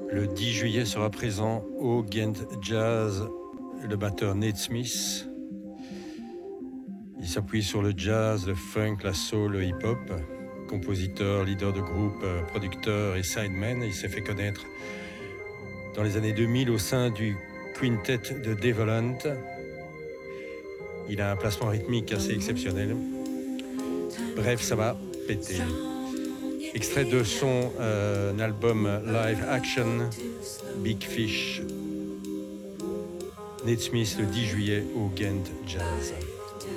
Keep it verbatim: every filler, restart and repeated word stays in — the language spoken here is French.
Le dix juillet sera présent au Ghent Jazz le batteur Nate Smith. Il s'appuie sur le jazz, le funk, la soul, le hip-hop. Compositeur, leader de groupe, producteur et sideman. Il s'est fait connaître dans les années deux mille au sein du quintet de Devolant. Il a un placement rythmique assez exceptionnel. Bref, ça va péter. Extrait de son euh, album Live Action, Big Fish. Nate Smith le dix juillet au Ghent Jazz.